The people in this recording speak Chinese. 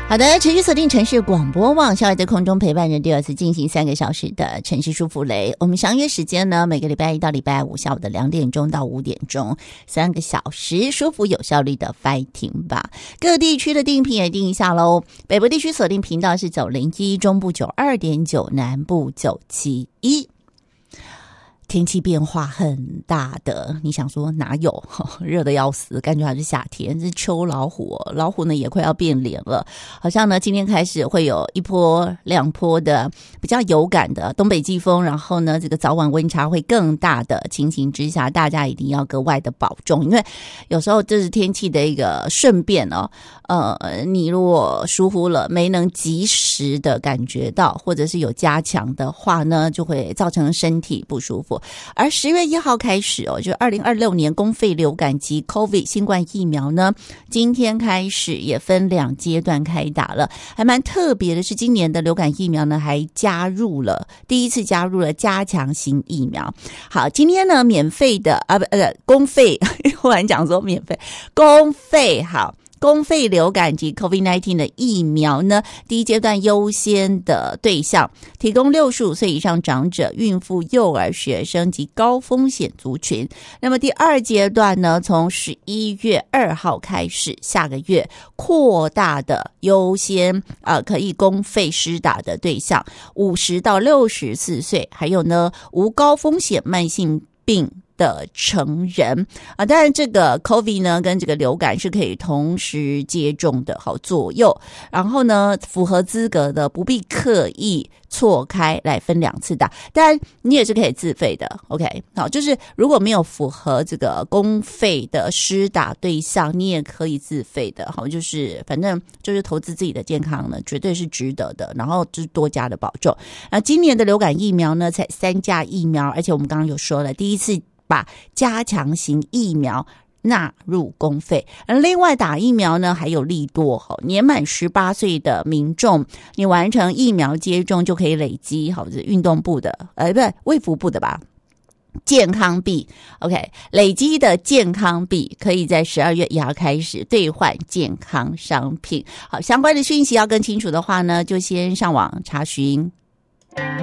好的，持续锁定城市广播网，小爱在空中陪伴着第二次进行3个小时的城市舒服雷。我们相约时间呢，每个礼拜一到礼拜五下午的2点钟到5点钟，3个小时舒服有效率的 fighting 吧。各地区的定频也定一下喽。北部地区锁定频道是901，中部 92.9， 南部971。天气变化很大的，你想说哪有？热得要死，感觉还是夏天，是秋老虎哦。老虎呢也快要变脸了，好像呢今天开始会有一波两波的比较有感的东北季风，然后呢这个早晚温差会更大的情形之下，大家一定要格外的保重，因为有时候这是天气的一个顺变哦。你如果疏忽了，没能及时的感觉到，或者是有加强的话呢，就会造成身体不舒服。而10月1号开始哦，就2026年公费流感及 COVID 新冠疫苗呢，今天开始也分2阶段开打了。还蛮特别的是，今年的流感疫苗呢，还第一次加入了加强型疫苗。好，今天呢，免费的公费，忽然讲说免费，公费好。公费流感及 COVID-19 的疫苗呢，第一阶段优先的对象提供65岁以上长者、孕妇、幼儿、学生及高风险族群。那么第2阶段呢，从11月2号开始，下个月扩大的优先可以公费施打的对象50到64岁，还有呢无高风险慢性病的成人当然这个 COVID 呢跟这个流感是可以同时接种的，好左右，然后呢符合资格的不必刻意错开来分2次打，当然你也是可以自费的 OK 好，就是如果没有符合这个公费的施打对象，你也可以自费的，好，就是反正就是投资自己的健康呢绝对是值得的，然后就是多加的保重。那今年的流感疫苗呢才3价疫苗，而且我们刚刚有说了，第一次把加强型疫苗纳入公费，而另外打疫苗呢还有利多，年满18岁的民众，你完成疫苗接种就可以累积运动部的不是卫福部的吧健康币 OK 累积的健康币可以在12月1号开始兑换健康商品。好，相关的讯息要更清楚的话呢，就先上网查询。